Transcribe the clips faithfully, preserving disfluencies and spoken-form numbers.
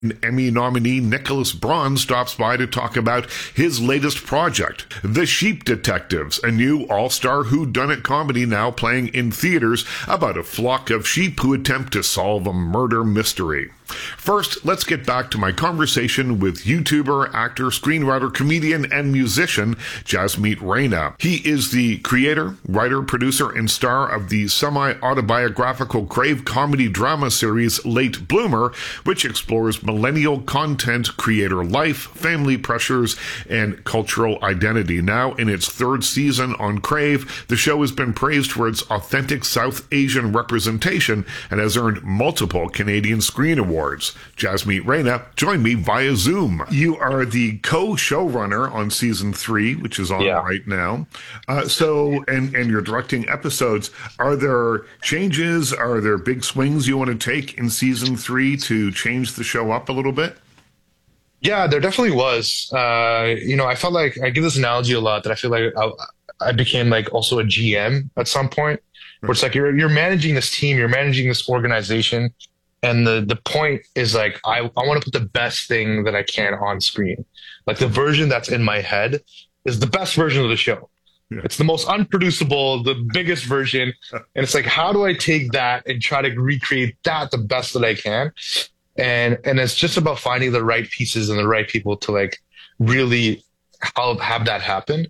Emmy nominee Nicholas Braun stops by to talk about his latest project, The Sheep Detectives, a new all-star whodunit comedy now playing in theaters about a flock of sheep who attempt to solve a murder mystery. First, let's get back to my conversation with YouTuber, actor, screenwriter, comedian, and musician Jasmeet Raina. He is the creator, writer, producer, and star of the semi-autobiographical Crave comedy drama series Late Bloomer, which explores millennial content creator life, family pressures, and cultural identity. Now in its third season on Crave, the show has been praised for its authentic South Asian representation and has earned multiple Canadian Screen Awards. Jasmeet Raina joined me via Zoom. You are the co-showrunner on season three, which is on yeah. right now. Uh, so, and, and you're directing episodes. Are there changes? Are there big swings you want to take in season three to change the show up a little bit? Yeah, there definitely was. Uh, you know, I felt like I give this analogy a lot that I feel like I, I became like also a G M at some point, where it's like you're you're managing this team, you're managing this organization. And the, the point is like, I, I want to put the best thing that I can on screen. Like the version that's in my head is the best version of the show. Yeah. It's the most unproducible, the biggest version. And it's like, how do I take that and try to recreate that the best that I can? And, and it's just about finding the right pieces and the right people to like really help have that happen.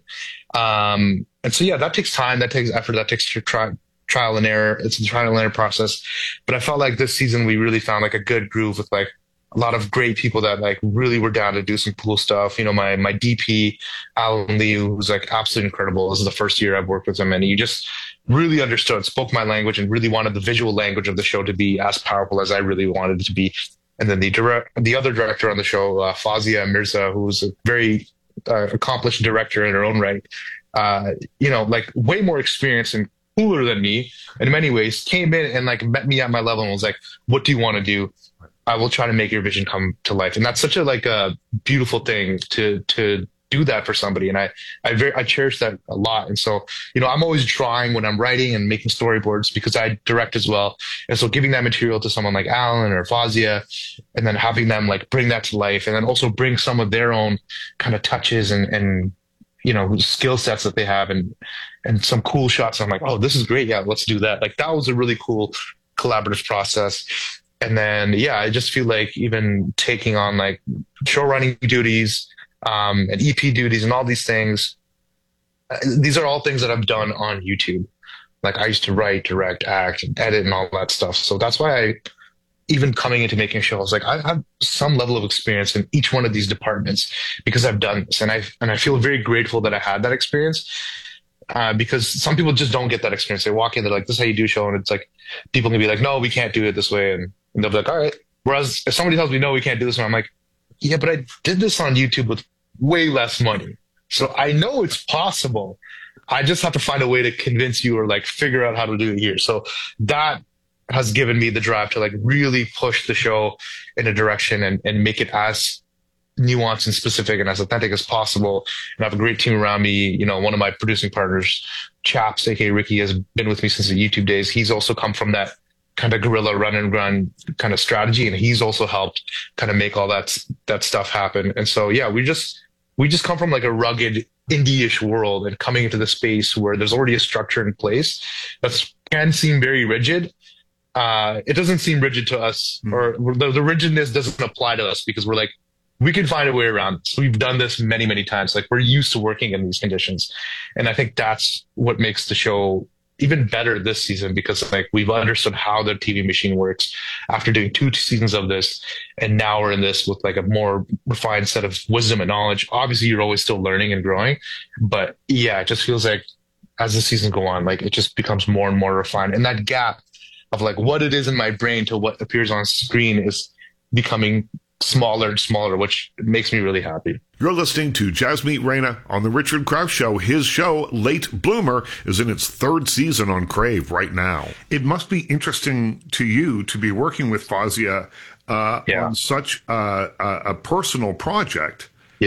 Um, and so, yeah, that takes time, that takes effort, that takes your try. trial and error. It's a trial and error process. But I felt like this season we really found like a good groove with like a lot of great people that like really were down to do some cool stuff. You know, my my D P, Alan Lee, who's like absolutely incredible. This is the first year I've worked with him, and he just really understood, spoke my language, and really wanted the visual language of the show to be as powerful as I really wanted it to be. And then the direct, the other director on the show, uh, Fazia Mirza, who's a very uh, accomplished director in her own right, uh, you know, like way more experience and cooler than me in many ways, came in and like met me at my level and was like, what do you want to do? I will try to make your vision come to life. And that's such a like a beautiful thing to to do that for somebody. And I I very I cherish that a lot. And so, you know, I'm always drawing when I'm writing and making storyboards because I direct as well. And so giving that material to someone like Alan or Fazia and then having them like bring that to life and then also bring some of their own kind of touches and and you know, skill sets that they have and, and some cool shots. I'm like, oh, this is great. Yeah, let's do that. Like that was a really cool collaborative process. And then, yeah, I just feel like even taking on like show running duties, um, and E P duties and all these things, these are all things that I've done on YouTube. Like I used to write, direct, act, and edit and all that stuff. So that's why I, even coming into making shows, like I have some level of experience in each one of these departments because I've done this, and I and I feel very grateful that I had that experience uh, because some people just don't get that experience. They walk in, they're like, "This is how you do a show," and it's like people can be like, "No, we can't do it this way," and, and they'll be like, "All right." Whereas if somebody tells me, "No, we can't do this," one, I'm like, "Yeah, but I did this on YouTube with way less money, so I know it's possible. I just have to find a way to convince you or like figure out how to do it here." So that has given me the drive to like really push the show in a direction and, and make it as nuanced and specific and as authentic as possible. And I have a great team around me. You know, one of my producing partners, Chaps, aka Ricky, has been with me since the YouTube days. He's also come from that kind of guerrilla run and run kind of strategy. And he's also helped kind of make all that, that stuff happen. And so, yeah, we just, we just come from like a rugged indie-ish world and coming into the space where there's already a structure in place that can seem very rigid. Uh, it doesn't seem rigid to us, mm. or the, the rigidness doesn't apply to us because we're like, we can find a way around this. We've done this many, many times. Like we're used to working in these conditions. And I think that's what makes the show even better this season because like we've understood how the T V machine works after doing two seasons of this. And now we're in this with like a more refined set of wisdom and knowledge. Obviously you're always still learning and growing, but yeah, it just feels like as the seasons go on, like it just becomes more and more refined. And that gap of like what it is in my brain to what appears on screen is becoming smaller and smaller, which makes me really happy. You're listening to Jasmeet Raina on The Richard Crouse Show. His show, Late Bloomer, is in its third season on Crave right now. It must be interesting to you to be working with Fazia uh, yeah. on such uh, a, a personal project. Yeah.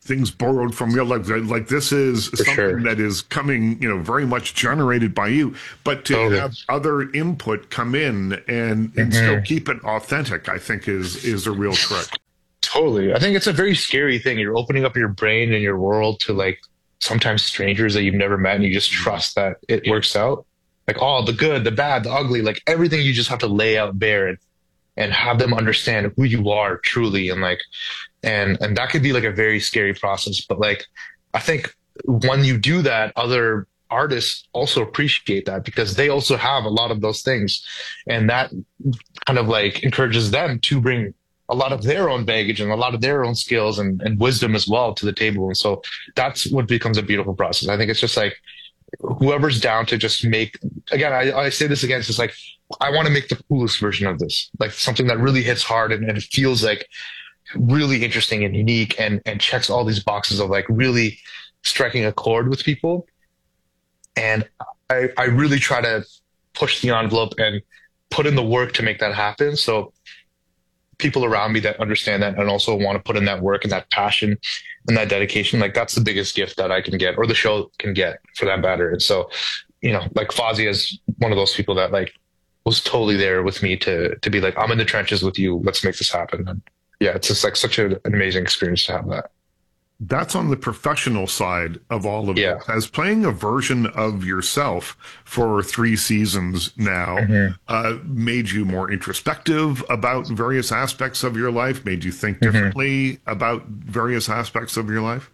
things borrowed from real life. Like this is For something sure. that is coming, you know, very much generated by you, but to Totally. have other input come in and, and still keep it authentic, I think is, is a real trick. Totally. I think it's a very scary thing. You're opening up your brain and your world to like sometimes strangers that you've never met, and you just trust that it works out. Like, oh, the good, the bad, the ugly, like everything you just have to lay out bare and, and have them understand who you are truly. And like, and, and that could be like a very scary process. But like, I think when you do that, other artists also appreciate that because they also have a lot of those things. And that kind of like encourages them to bring a lot of their own baggage and a lot of their own skills and, and wisdom as well to the table. And so that's what becomes a beautiful process. I think it's just like whoever's down to just make, again, I, I say this again, it's just like, I want to make the coolest version of this, like something that really hits hard and, and it feels like really interesting and unique and, and checks all these boxes of like really striking a chord with people. And I, I really try to push the envelope and put in the work to make that happen. So people around me that understand that and also want to put in that work and that passion and that dedication, like that's the biggest gift that I can get or the show can get for that matter. And so, you know, like Fozzy is one of those people that like was totally there with me to, to be like, I'm in the trenches with you. Let's make this happen. And yeah, it's just like such a, an amazing experience to have that. That's on the professional side of all of Yeah. it. As playing a version of yourself for three seasons now Mm-hmm. uh, made you more introspective about various aspects of your life, made you think Mm-hmm. differently about various aspects of your life?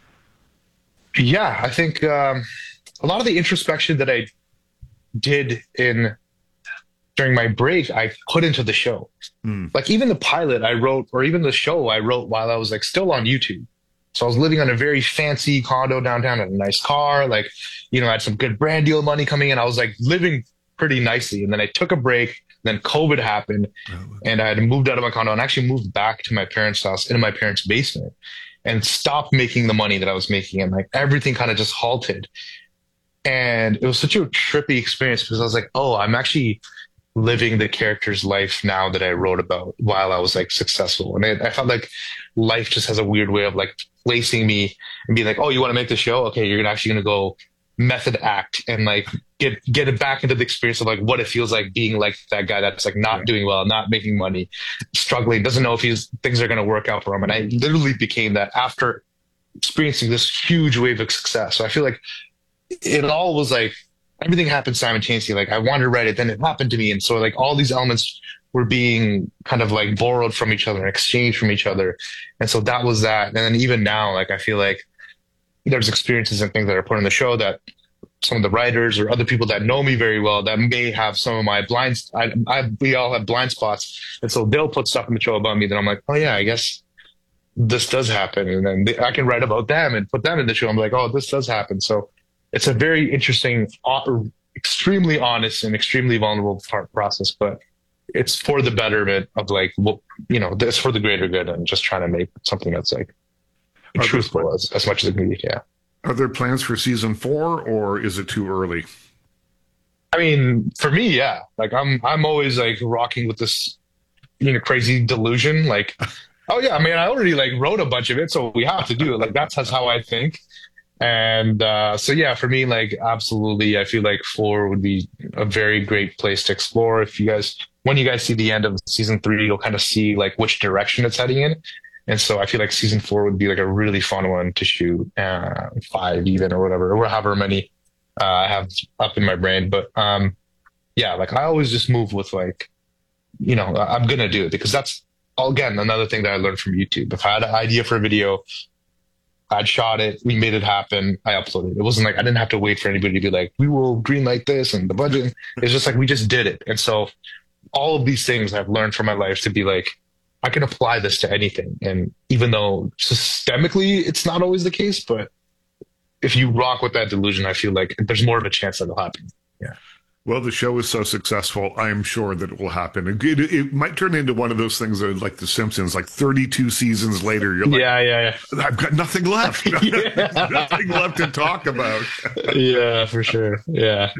Yeah, I think um, a lot of the introspection that I did in during my break, I put into the show. Mm. Like even the pilot I wrote, or even the show I wrote while I was like still on YouTube. So I was living on a very fancy condo downtown in a nice car, like, you know, I had some good brand deal money coming in. I was like living pretty nicely. And then I took a break. Then COVID happened and I had moved out of my condo and actually moved back to my parents' house into my parents' basement and stopped making the money that I was making. And like everything kind of just halted. And it was such a trippy experience because I was like, oh, I'm actually living the character's life now that I wrote about while I was like successful. And I, I felt like life just has a weird way of like placing me and being like, oh, you want to make the show? Okay, you're actually going to go method act and like get get it back into the experience of like what it feels like being like that guy that's like not Yeah. doing well, not making money, struggling, doesn't know if he's things are going to work out for him. And I literally became that after experiencing this huge wave of success. So I feel like it all was like everything happened simultaneously. Like I wanted to write it, then it happened to me. And so like all these elements were being kind of like borrowed from each other and exchanged from each other. And so that was that. And then even now, like I feel like there's experiences and things that are put in the show that some of the writers or other people that know me very well that may have some of my blind, I, I, we all have blind spots. And so they'll put stuff in the show about me that I'm like, oh yeah, I guess this does happen. And then they, I can write about them and put them in the show. I'm like, oh, this does happen. So it's a very interesting, uh, extremely honest and extremely vulnerable part process, but it's for the betterment of like, well, you know, it's for the greater good and just trying to make something that's like Are truthful there, as, as much as it can be. Yeah. are there plans for season four or is it too early? I mean, for me, yeah, like I'm, I'm always like rocking with this, you know, crazy delusion. Like, oh yeah, I mean, I already like wrote a bunch of it, so we have to do it. Like that's, that's how I think. And uh, so, yeah, for me, like, absolutely, I feel like four would be a very great place to explore. If you guys, when you guys see the end of season three, you'll kind of see like which direction it's heading in. And so I feel like season four would be like a really fun one to shoot, uh, five even or whatever, or however many uh, I have up in my brain. But um, yeah, like I always just move with like, you know, I'm going to do it because that's, again, another thing that I learned from YouTube. If I had an idea for a video, I'd shot it, we made it happen, I uploaded it. It wasn't like I didn't have to wait for anybody to be like, we will greenlight this and the budget. It's just like we just did it. And so all of these things I've learned from my life to be like, I can apply this to anything. And even though systemically it's not always the case, but if you rock with that delusion, I feel like there's more of a chance that it'll happen. Yeah. Well, the show is so successful, I'm sure that it will happen. It, it, it might turn into one of those things that, like The Simpsons, like thirty-two seasons later, you're like, yeah, yeah, yeah. I've got nothing left. Yeah. Nothing left to talk about. Yeah, for sure. Yeah.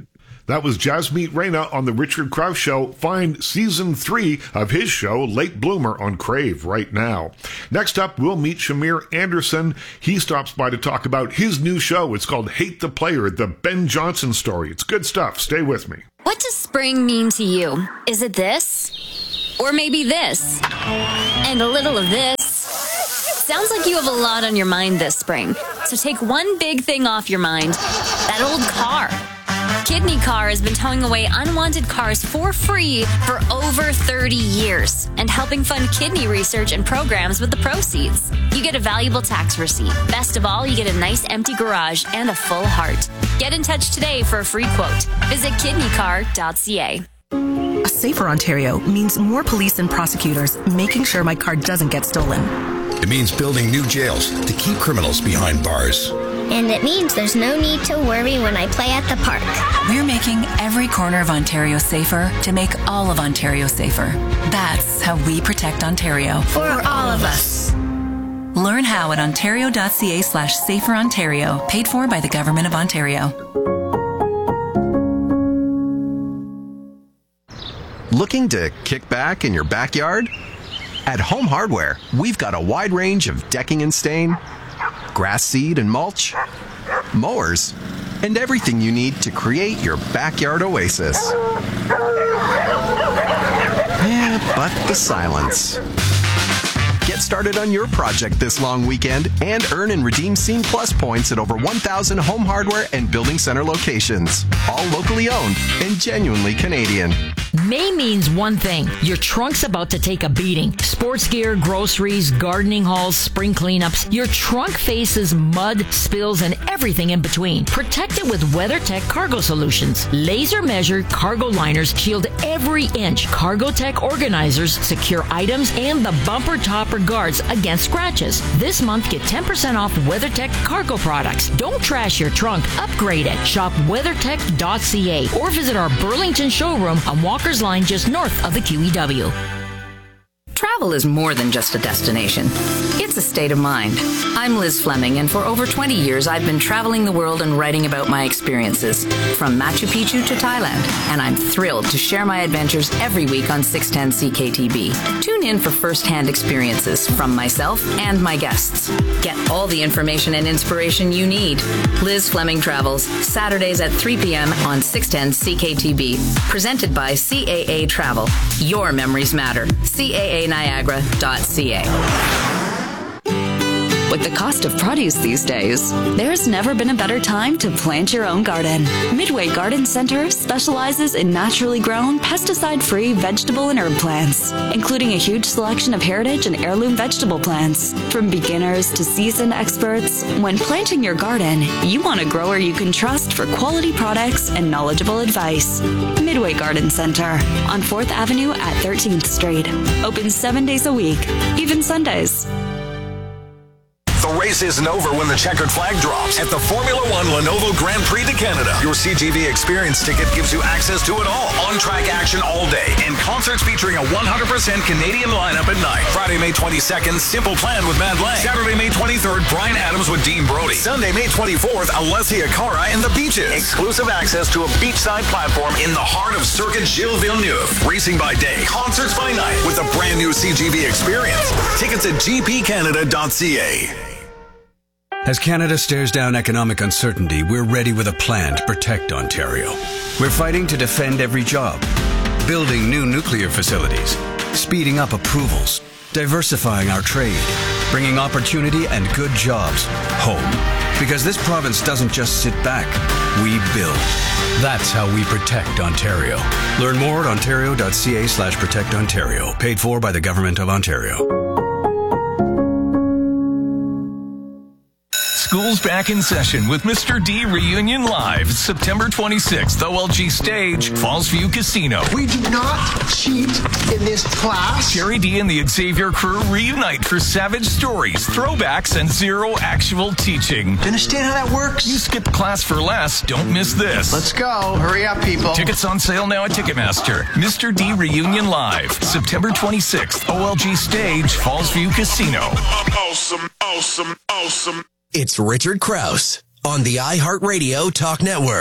That was Jasmeet Reyna on The Richard Krause Show. Find season three of his show, Late Bloomer, on Crave right now. Next up, we'll meet Shamir Anderson. He stops by to talk about his new show. It's called Hate the Player, the Ben Johnson story. It's good stuff. Stay with me. What does spring mean to you? Is it this? Or maybe this? And a little of this? Sounds like you have a lot on your mind this spring. So take one big thing off your mind. That old car. Kidney Car has been towing away unwanted cars for free for over thirty years and helping fund kidney research and programs with the proceeds. You get a valuable tax receipt. Best of all, you get a nice empty garage and a full heart. Get in touch today for a free quote. Visit kidney car dot c a. A safer Ontario means more police and prosecutors making sure my car doesn't get stolen. It means building new jails to keep criminals behind bars. And it means there's no need to worry when I play at the park. We're making every corner of Ontario safer to make all of Ontario safer. That's how we protect Ontario. For all of us. Learn how at ontario.ca slash safer Ontario. Paid for by the Government of Ontario. Looking to kick back in your backyard? At Home Hardware, we've got a wide range of decking and stain, grass seed and mulch, mowers, and everything you need to create your backyard oasis. Yeah, but the silence. Get started on your project this long weekend and earn and redeem Scene Plus points at over one thousand Home Hardware and Building Center locations. All locally owned and genuinely Canadian. May means one thing. Your trunk's about to take a beating. Sports gear, groceries, gardening hauls, spring cleanups. Your trunk faces mud, spills, and everything in between. Protect it with WeatherTech Cargo Solutions. Laser-measured cargo liners shield every inch. CargoTech organizers secure items and the bumper topper guards against scratches. This month, get ten percent off WeatherTech cargo products. Don't trash your trunk. Upgrade it. Shop weathertech dot c a or visit our Burlington showroom on Walker's Line just north of the Q E W. Travel is more than just a destination. It's a state of mind. I'm Liz Fleming, and for over twenty years, I've been traveling the world and writing about my experiences, from Machu Picchu to Thailand, and I'm thrilled to share my adventures every week on six ten C K T B. Tune in for first-hand experiences from myself and my guests. Get all the information and inspiration you need. Liz Fleming Travels, Saturdays at three p.m. on six ten C K T B. Presented by C A A Travel. Your memories matter. C A A Niagara dot c a. With the cost of produce these days, there's never been a better time to plant your own garden. Midway Garden Center specializes in naturally grown, pesticide-free vegetable and herb plants, including a huge selection of heritage and heirloom vegetable plants. From beginners to seasoned experts, when planting your garden, you want a grower you can trust for quality products and knowledgeable advice. Midway Garden Center on fourth Avenue at thirteenth Street. Open seven days a week, even Sundays. The race isn't over when the checkered flag drops at the Formula One Lenovo Grand Prix de Canada. Your C G V Experience ticket gives you access to it all. On-track action all day and concerts featuring a one hundred percent Canadian lineup at night. Friday, May twenty-second, Simple Plan with Mad Lang. Saturday, May twenty-third, Bryan Adams with Dean Brody. Sunday, May twenty-fourth, Alessia Cara and the Beaches. Exclusive access to a beachside platform in the heart of Circuit Gilles Villeneuve. Racing by day, concerts by night with a brand new C G V Experience. Tickets at g p canada dot c a. As Canada stares down economic uncertainty, we're ready with a plan to protect Ontario. We're fighting to defend every job, building new nuclear facilities, speeding up approvals, diversifying our trade, bringing opportunity and good jobs home. Because this province doesn't just sit back, we build. That's how we protect Ontario. Learn more at ontario.ca slash protect Ontario. Paid for by the Government of Ontario. School's back in session with Mister D Reunion Live, September twenty-sixth, O L G Stage, Fallsview Casino. We do not cheat in this class. Jerry D and the Xavier crew reunite for savage stories, throwbacks, and zero actual teaching. Understand how that works? You skipped class for less. Don't miss this. Let's go. Hurry up, people. Tickets on sale now at Ticketmaster. Mister D Reunion Live, September twenty-sixth, O L G Stage, Fallsview Casino. Awesome, awesome, awesome. It's Richard Krause on the iHeartRadio Talk Network.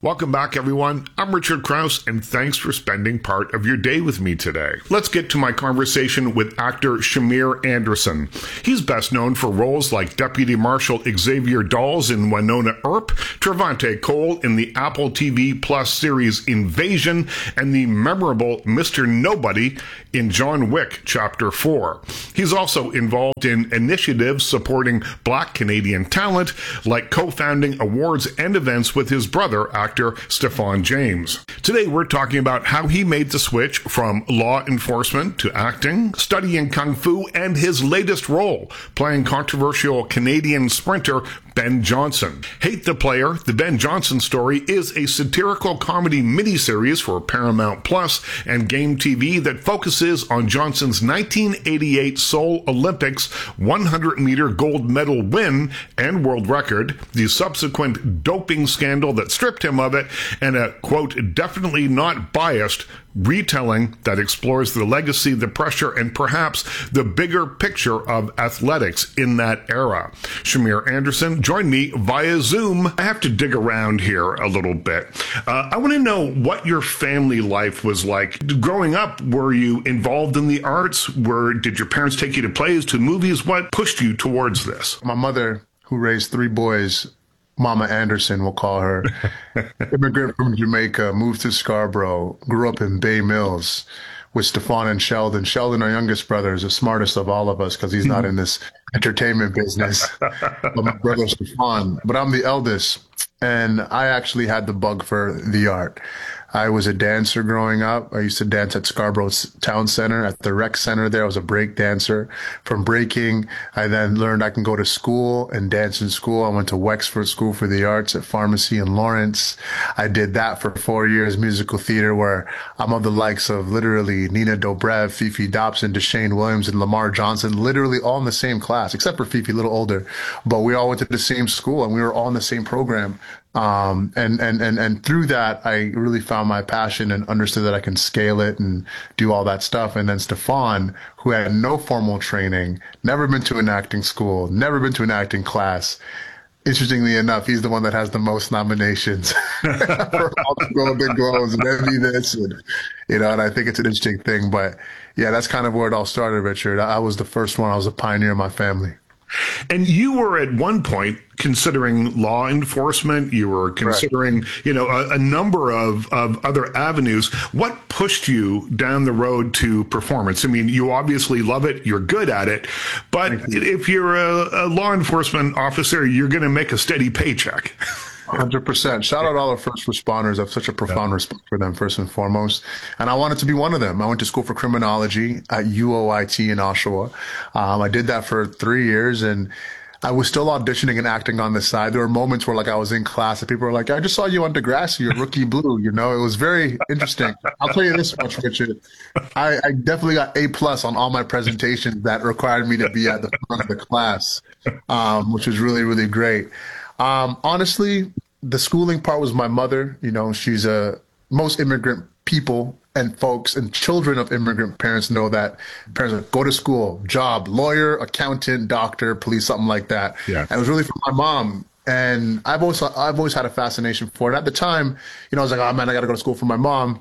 Welcome back, everyone. I'm Richard Krause, and thanks for spending part of your day with me today. Let's get to my conversation with actor Shamier Anderson. He's best known for roles like Deputy Marshal Xavier Dawes in Winona Earp, Trevante Cole in the Apple T V Plus series Invasion, and the memorable Mister Nobody in John Wick Chapter four. He's also involved in initiatives supporting Black Canadian talent, like co-founding awards and events with his brother, actor Stephan James. Today we're talking about how he made the switch from law enforcement to acting, studying kung fu, and his latest role, playing controversial Canadian sprinter Ben Johnson. Hate the Player, the Ben Johnson story, is a satirical comedy miniseries for Paramount Plus and Game T V that focuses on Johnson's nineteen eighty-eight Seoul Olympics one hundred meter gold medal win and world record, the subsequent doping scandal that stripped him of it, and a, quote, definitely not biased retelling that explores the legacy, the pressure, and perhaps the bigger picture of athletics in that era. Shamier Anderson joined me via Zoom. I have to dig around here a little bit. Uh, I want to know what your family life was like. Growing up, were you involved in the arts? Were, did your parents take you to plays, to movies? What pushed you towards this? My mother, who raised three boys, Mama Anderson, we'll call her, immigrant from Jamaica, moved to Scarborough, grew up in Bay Mills with Stephan and Sheldon. Sheldon, our youngest brother, is the smartest of all of us because he's not in this entertainment business. But my brother Stephan, but I'm the eldest, and I actually had the bug for the art. I was a dancer growing up. I used to dance at Scarborough Town Center, at the rec center there. I was a break dancer. From breaking, I then learned I can go to school and dance in school. I went to Wexford School for the Arts at Pharmacy in Lawrence. I did that for four years, musical theater, where I'm of the likes of literally Nina Dobrev, Fifi Dobson, Deshane Williams, and Lamar Johnson, literally all in the same class, except for Fifi, a little older. But we all went to the same school, and we were all in the same program. Um, and, and, and, and through that, I really found my passion and understood that I can scale it and do all that stuff. And then Stephan, who had no formal training, never been to an acting school, never been to an acting class. Interestingly enough, he's the one that has the most nominations for all the Golden Globes and Emmy this, and, you know, and I think it's an interesting thing. But yeah, that's kind of where it all started, Richard. I was the first one. I was a pioneer in my family. And you were at one point considering law enforcement. You were considering, right. you know, a, a number of, of other avenues. What pushed you down the road to performance? I mean, you obviously love it. You're good at it. But you. if you're a, a law enforcement officer, you're going to make a steady paycheck. one hundred percent. Shout out all our first responders. I have such a profound yeah. respect for them, first and foremost. And I wanted to be one of them. I went to school for criminology at U O I T in Oshawa. Um, I did that for three years, and I was still auditioning and acting on the side. There were moments where, like, I was in class and people were like, I just saw you on Degrassi, you're Rookie Blue. You know, it was very interesting. I'll tell you this much, Richard. I, I definitely got A plus on all my presentations that required me to be at the front of the class, um, which was really, really great. Um, honestly, the schooling part was my mother. You know, she's a, most immigrant people and folks and children of immigrant parents know that parents like, go to school, job, lawyer, accountant, doctor, police, something like that. Yeah. And it was really for my mom. And I've always, I've always had a fascination for it. At the time, you know, I was like, oh man, I got to go to school for my mom.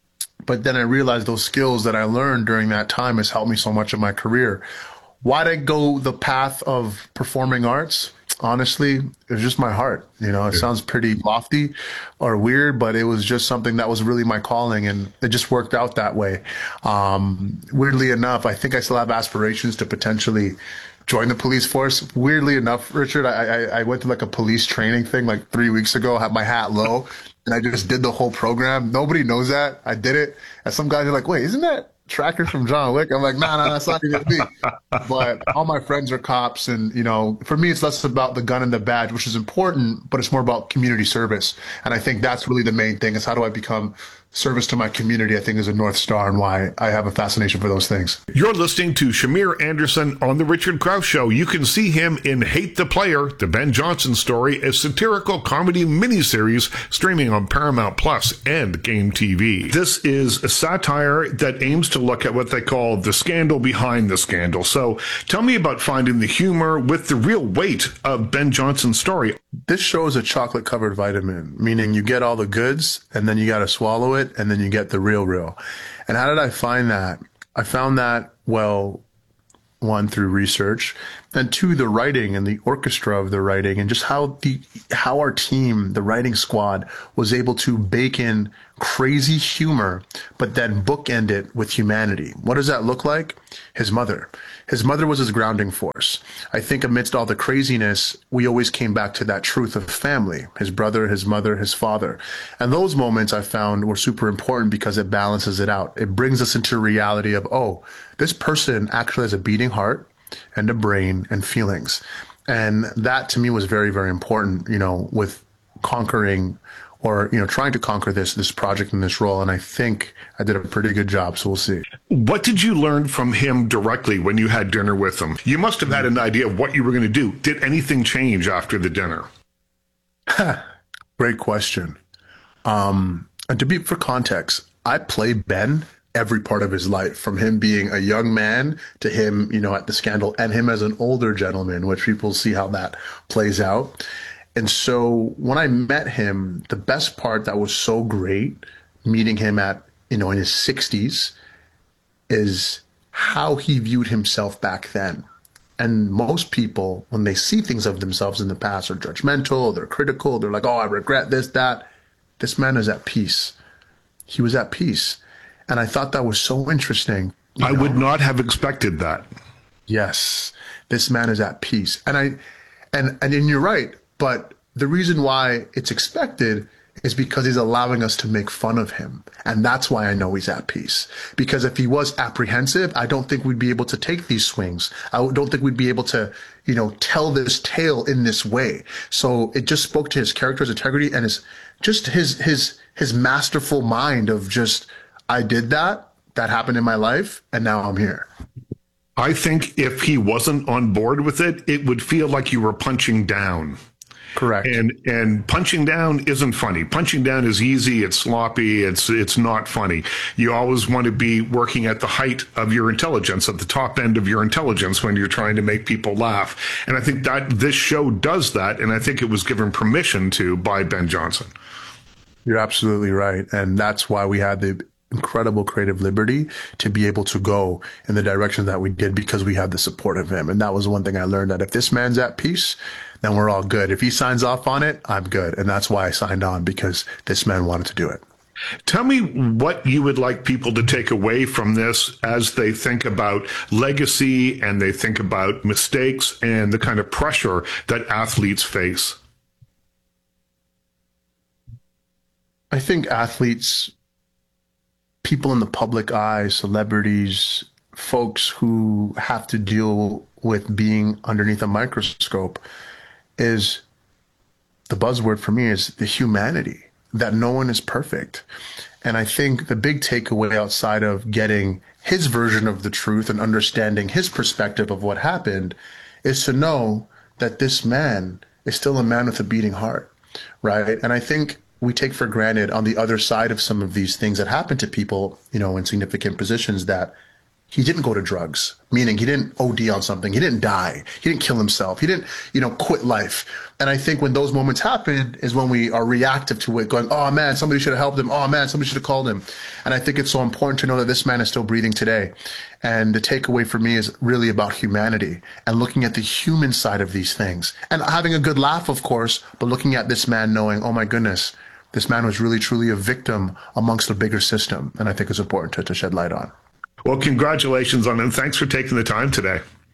But then I realized those skills that I learned during that time has helped me so much in my career. Why'd I go the path of performing arts? Honestly, it was just my heart. You know, it yeah. sounds pretty lofty or weird, but it was just something that was really my calling, and it just worked out that way. Um, weirdly enough, I think I still have aspirations to potentially join the police force. Weirdly enough, Richard, I, I, I went to like a police training thing like three weeks ago, had my hat low, and I just did the whole program. Nobody knows that. I did it. And some guys are like, wait, isn't that Tracker from John Wick? I'm like, no, nah, no, nah, that's not even me. But all my friends are cops, and you know, for me, it's less about the gun and the badge, which is important, but it's more about community service. And I think that's really the main thing: is how do I become service to my community, I think, is a North Star and why I have a fascination for those things. You're listening to Shamir Anderson on The Richard Krause Show. You can see him in Hate the Player, the Ben Johnson story, a satirical comedy miniseries streaming on Paramount Plus and Game T V. This is a satire that aims to look at what they call the scandal behind the scandal. So tell me about finding the humor with the real weight of Ben Johnson's story. This show is a chocolate-covered vitamin, meaning you get all the goods and then you got to swallow it and then you get the real, real. And how did I find that? I found that, well, one, through research, and two, the writing and the orchestra of the writing and just how the how our team, the writing squad, was able to bake in crazy humor, but then bookend it with humanity. What does that look like? His mother. His mother was his grounding force. I think amidst all the craziness, we always came back to that truth of family, his brother, his mother, his father. And those moments I found were super important because it balances it out. It brings us into reality of, oh, this person actually has a beating heart and a brain and feelings. And that to me was very, very important, you know, with conquering or, you know, trying to conquer this, this project and this role. And I think I did a pretty good job. So we'll see. What did you learn from him directly when you had dinner with him? You must have had an idea of what you were going to do. Did anything change after the dinner? Great question. Um, and to be for context, I play Ben every part of his life, from him being a young man to him, you know, at the scandal, and him as an older gentleman, which people see how that plays out. And so when I met him, the best part that was so great, meeting him at, you know, in his sixties, is how he viewed himself back then. And most people, when they see things of themselves in the past, are judgmental, they're critical, they're like, oh, I regret this, that. This man is at peace. He was at peace. And I thought that was so interesting. I know? would not have expected that. Yes, this man is at peace. And I, and, and then you're right. But the reason why it's expected is because he's allowing us to make fun of him. And that's why I know he's at peace. Because if he was apprehensive, I don't think we'd be able to take these swings. I don't think we'd be able to, you know, tell this tale in this way. So it just spoke to his character's integrity and his, just his, his, his masterful mind of just, I did that, that happened in my life, and now I'm here. I think if he wasn't on board with it, it would feel like you were punching down. Correct. And and punching down isn't funny. Punching down is easy, it's sloppy, it's it's not funny. You always want to be working at the height of your intelligence, at the top end of your intelligence when you're trying to make people laugh. And I think that this show does that, and I think it was given permission to by Ben Johnson. You're absolutely right. And that's why we had the incredible creative liberty to be able to go in the direction that we did, because we had the support of him. And that was one thing I learned, that if this man's at peace, then we're all good. If he signs off on it, I'm good. And that's why I signed on, because this man wanted to do it. Tell me what you would like people to take away from this as they think about legacy and they think about mistakes and the kind of pressure that athletes face. I think athletes, people in the public eye, celebrities, folks who have to deal with being underneath a microscope, is the buzzword for me is the humanity, that no one is perfect. And I think the big takeaway outside of getting his version of the truth and understanding his perspective of what happened is to know that this man is still a man with a beating heart, right? And I think we take for granted on the other side of some of these things that happen to people, you know, in significant positions, that he didn't go to drugs, meaning he didn't O D on something. He didn't die. He didn't kill himself. He didn't, you know, quit life. And I think when those moments happen is when we are reactive to it, going, oh man, somebody should have helped him. Oh man, somebody should have called him. And I think it's so important to know that this man is still breathing today. And the takeaway for me is really about humanity and looking at the human side of these things and having a good laugh, of course, but looking at this man knowing, oh my goodness, this man was really, truly a victim amongst a bigger system. And I think it's important to, to shed light on. Well, congratulations on it. And thanks for taking the time today.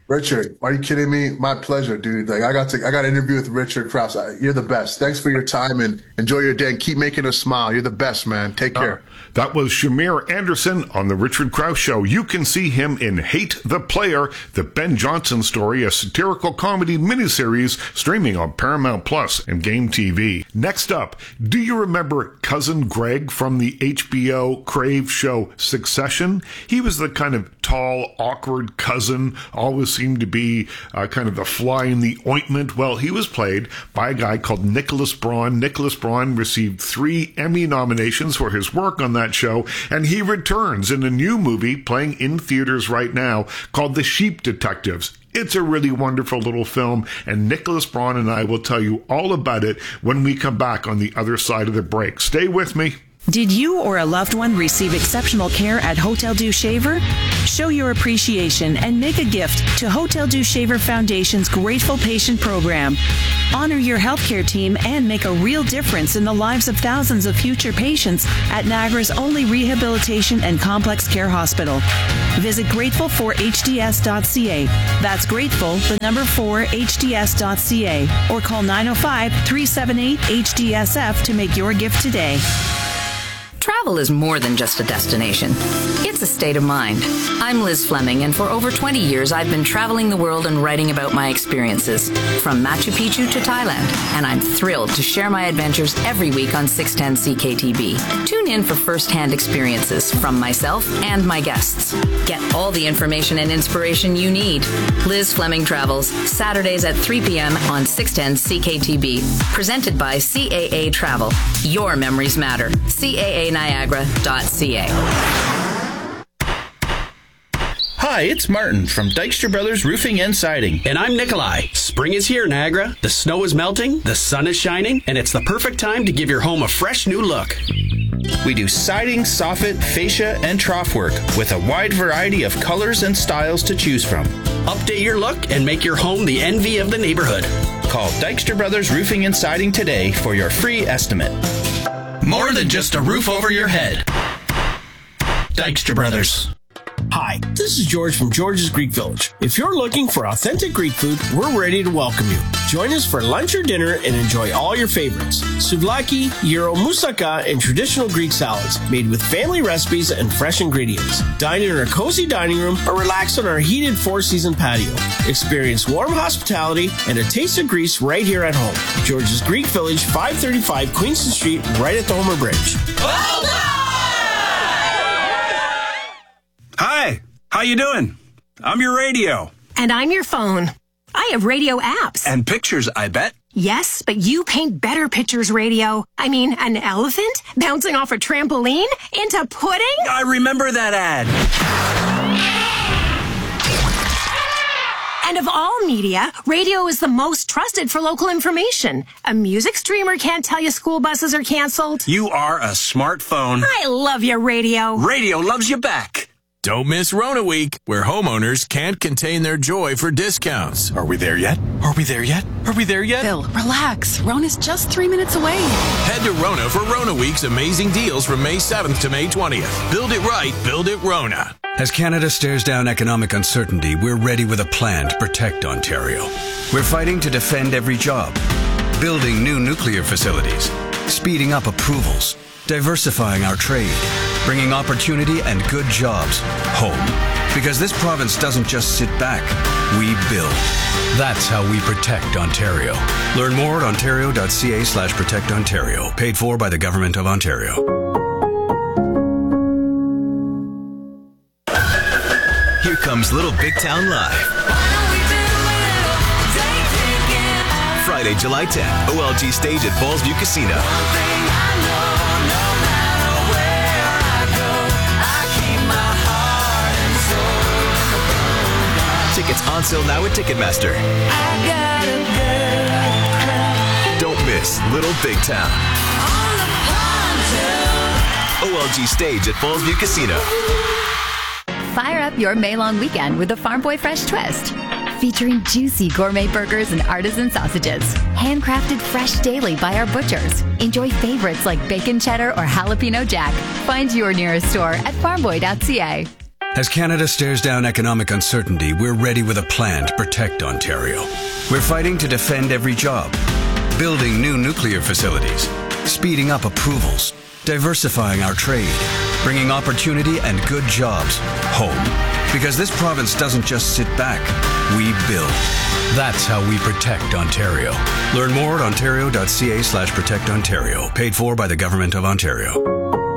Richard, are you kidding me? My pleasure, dude. Like I got to, I got an interview with Richard Krause. You're the best. Thanks for your time and enjoy your day and keep making us smile. You're the best, man. Take care. Uh, that was Shamir Anderson on the Richard Krause Show. You can see him in Hate the Player, the Ben Johnson story, a satirical comedy miniseries streaming on Paramount Plus and Game T V. Next up, do you remember Cousin Greg from the H B O Crave show Succession? He was the kind of tall, awkward cousin, always seemed to be uh, kind of the fly in the ointment. Well, he was played by a guy called Nicholas Braun. Nicholas Braun received three Emmy nominations for his work on that show, and he returns in a new movie playing in theaters right now called The Sheep Detectives. It's a really wonderful little film, and Nicholas Braun and I will tell you all about it when we come back on the other side of the break. Stay with me. Did you or a loved one receive exceptional care at Hotel Dieu Shaver? Show your appreciation and make a gift to Hotel Dieu Shaver Foundation's Grateful Patient Program. Honor your healthcare team and make a real difference in the lives of thousands of future patients at Niagara's only rehabilitation and complex care hospital. Visit grateful for h d s dot c a. That's grateful, the number four, h d s dot c a. Or call nine oh five, three seven eight, H D S F to make your gift today. Travel is more than just a destination. It's a state of mind. I'm Liz Fleming, and for over twenty years, I've been traveling the world and writing about my experiences, from Machu Picchu to Thailand, and I'm thrilled to share my adventures every week on six ten C K T B. Tune in for first-hand experiences from myself and my guests. Get all the information and inspiration you need. Liz Fleming Travels, Saturdays at three p.m. on six ten C K T B. Presented by C A A Travel. Your memories matter. C A A Niagara dot C A. Hi, it's Martin from Dykstra Brothers Roofing and Siding. And I'm Nikolai. Spring is here, Niagara. The snow is melting, the sun is shining, and it's the perfect time to give your home a fresh new look. We do siding, soffit, fascia, and trough work with a wide variety of colors and styles to choose from. Update your look and make your home the envy of the neighborhood. Call Dykstra Brothers Roofing and Siding today for your free estimate. More than just a roof over your head. Dykstra Brothers. Hi, this is George from George's Greek Village. If you're looking for authentic Greek food, we're ready to welcome you. Join us for lunch or dinner and enjoy all your favorites. Souvlaki, gyro, moussaka, and traditional Greek salads made with family recipes and fresh ingredients. Dine in our cozy dining room or relax on our heated four-season patio. Experience warm hospitality and a taste of Greece right here at home. George's Greek Village, five thirty-five Queenston Street, right at the Homer Bridge. Hi, how you doing? I'm your radio. And I'm your phone. I have radio apps. And pictures, I bet. Yes, but you paint better pictures, radio. I mean, an elephant bouncing off a trampoline into pudding? I remember that ad. And of all media, radio is the most trusted for local information. A music streamer can't tell you school buses are canceled. You are a smartphone. I love your radio. Radio loves you back. Don't miss Rona Week, where homeowners can't contain their joy for discounts. Are we there yet? Are we there yet? Are we there yet? Bill, relax. Rona's just three minutes away. Head to Rona for Rona Week's amazing deals from May seventh to May twentieth. Build it right, build it Rona. As Canada stares down economic uncertainty, we're ready with a plan to protect Ontario. We're fighting to defend every job, building new nuclear facilities, speeding up approvals, diversifying our trade, bringing opportunity and good jobs home. Because this province doesn't just sit back, we build. That's how we protect Ontario. Learn more at ontario.ca slash protect Ontario. Paid for by the Government of Ontario. Here comes Little Big Town Live. Friday, July tenth, O L G stage at Fallsview Casino. Tickets on sale now at Ticketmaster. Don't miss Little Big Town. O L G stage at Fallsview Casino. Fire up your May-long weekend with the Farm Boy Fresh Twist. Featuring juicy gourmet burgers and artisan sausages. Handcrafted fresh daily by our butchers. Enjoy favorites like bacon cheddar or jalapeno jack. Find your nearest store at farm boy dot c a. As Canada stares down economic uncertainty, we're ready with a plan to protect Ontario. We're fighting to defend every job, building new nuclear facilities, speeding up approvals, diversifying our trade, bringing opportunity and good jobs home. Because this province doesn't just sit back, we build. That's how we protect Ontario. Learn more at ontario.ca slash protect Ontario. Paid for by the Government of Ontario.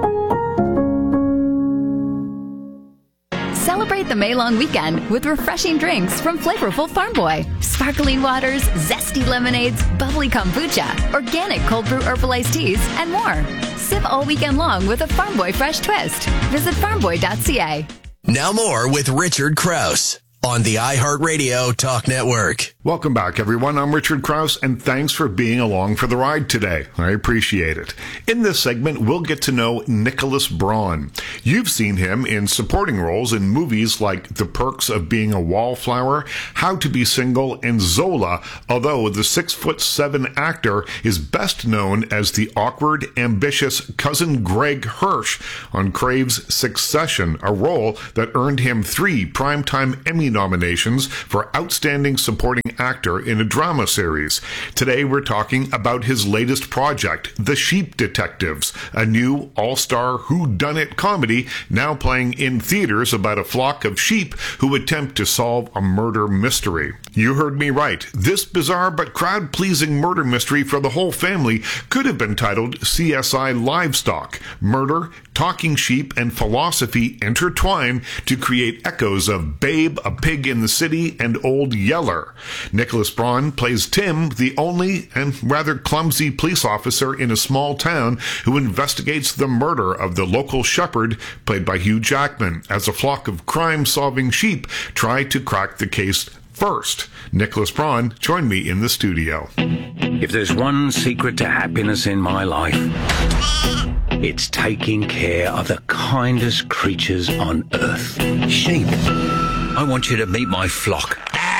Celebrate the May long weekend with refreshing drinks from flavorful Farm Boy. Sparkling waters, zesty lemonades, bubbly kombucha, organic cold brew herbal iced teas, and more. Sip all weekend long with a Farm Boy fresh twist. Visit farm boy dot c a. Now more with Richard Krause on the iHeartRadio Talk Network. Welcome back, everyone. I'm Richard Krause, and thanks for being along for the ride today. I appreciate it. In this segment, we'll get to know Nicholas Braun. You've seen him in supporting roles in movies like The Perks of Being a Wallflower, How to Be Single, and Zola, although the six foot seven actor is best known as the awkward, ambitious cousin Greg Hirsch on Crave's Succession, a role that earned him three Primetime Emmy nominations for Outstanding Supporting Actor in a Drama Series. Today we're talking about his latest project, The Sheep Detectives, a new all-star whodunit comedy now playing in theaters about a flock of sheep who attempt to solve a murder mystery. You heard me right. This bizarre but crowd-pleasing murder mystery for the whole family could have been titled C S I Livestock. Murder, talking sheep, and philosophy intertwine to create echoes of Babe, a Pig in the City, and Old Yeller. Nicholas Braun plays Tim, the only and rather clumsy police officer in a small town who investigates the murder of the local shepherd, played by Hugh Jackman, as a flock of crime-solving sheep try to crack the case first. Nicholas Braun joined me in the studio. If there's one secret to happiness in my life, it's taking care of the kindest creatures on earth. Sheep. I want you to meet my flock.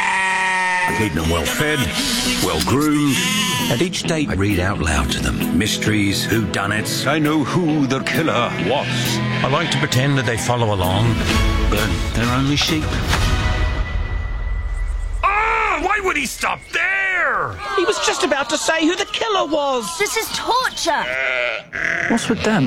I keep them well fed, well groomed, and each day I read out loud to them mysteries, whodunits. I know who the killer was. I like to pretend that they follow along, but they're only sheep. Ah! Why would he stop there? He was just about to say who the killer was. This is torture. What's with them?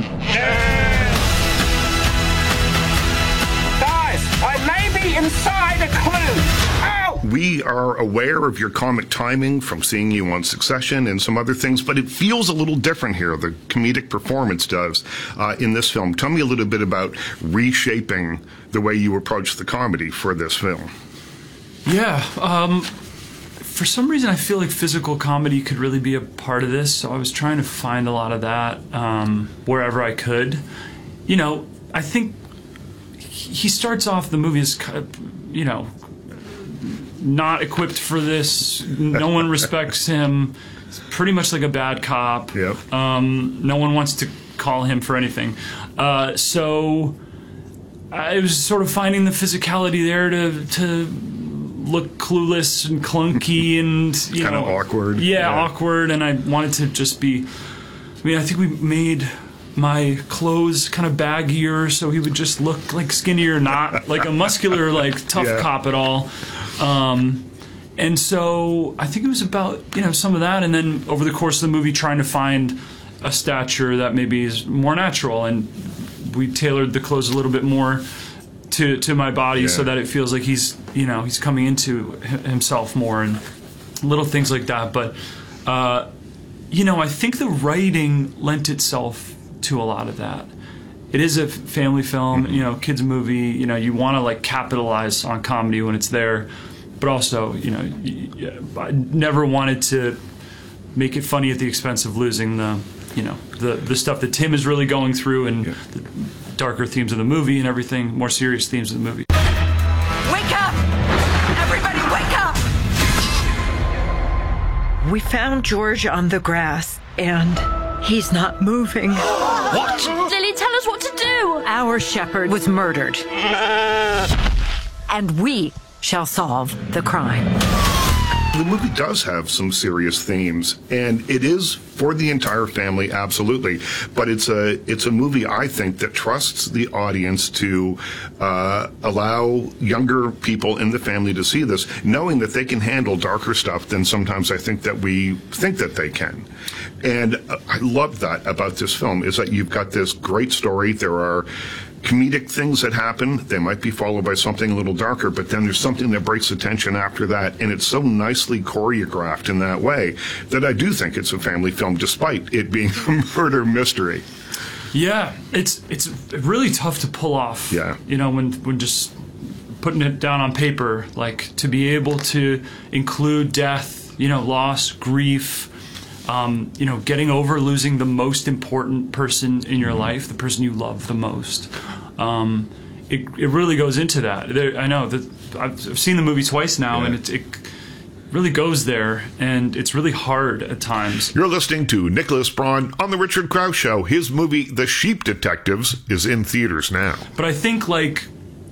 Guys, I may be inside a clue. Ow! We are aware of your comic timing from seeing you on Succession and some other things, but it feels a little different here. The comedic performance does uh, in this film. Tell me a little bit about reshaping the way you approach the comedy for this film. Yeah, um, for some reason I feel like physical comedy could really be a part of this, so I was trying to find a lot of that um, wherever I could. You know, I think he starts off the movie as, you know, not equipped for this. No one respects him. He's pretty much like a bad cop. Yep. Um, no one wants to call him for anything. Uh, so I was sort of finding the physicality there to to look clueless and clunky and you kind know of awkward. Yeah, yeah, awkward. And I wanted to just be. I mean, I think we made my clothes kind of baggier so he would just look like skinnier, not like a muscular, like tough Yeah. cop at all. Um, and so I think it was about, you know, some of that, and then over the course of the movie trying to find a stature that maybe is more natural, and we tailored the clothes a little bit more to to my body Yeah. so that it feels like he's, you know, he's coming into h- himself more, and little things like that. But uh, you know, I think the writing lent itself to a lot of that. It is a family film, you know, kids movie. You know, you want to like capitalize on comedy when it's there, but also, you know, y- y- I never wanted to make it funny at the expense of losing the, you know, the the stuff that Tim is really going through, and yeah. the darker themes of the movie and everything, more serious themes of the movie. Wake up! Everybody wake up! We found George on the grass, and he's not moving. What? Lily, tell us what to do! Our shepherd was murdered. And we shall solve the crime. The movie does have some serious themes, and it is for the entire family, absolutely. But it's a it's a movie, I think, that trusts the audience to uh, allow younger people in the family to see this, knowing that they can handle darker stuff than sometimes I think that we think that they can. And uh, I love that about this film, is that you've got this great story. There are comedic things that happen. They might be followed by something a little darker, but then there's something that breaks the tension after that, and it's so nicely choreographed in that way that I do think it's a family film, despite it being a murder mystery. Yeah, it's it's really tough to pull off. Yeah. You know, when when just putting it down on paper, like to be able to include death, you know, loss, grief, um, you know, getting over losing the most important person in your mm-hmm. life, the person you love the most. Um, it it really goes into that. There, I know that I've, I've seen the movie twice now, yeah. and it, it really goes there, and it's really hard at times. You're listening to Nicholas Braun on The Richard Krause Show. His movie, The Sheep Detectives, is in theaters now. But I think, like,